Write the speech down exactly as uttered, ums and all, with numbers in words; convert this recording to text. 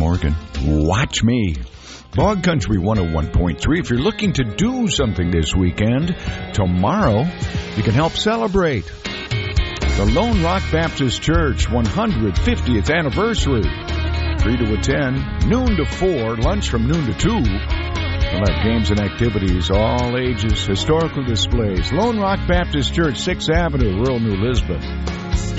Morgan. Watch me. Bog Country one oh one point three. If you're looking to do something this weekend, tomorrow you can help celebrate the Lone Rock Baptist Church one hundred fiftieth anniversary. three to attend, noon to four, lunch from noon to two. We'll have games and activities, all ages, historical displays. Lone Rock Baptist Church, sixth Avenue, rural New Lisbon.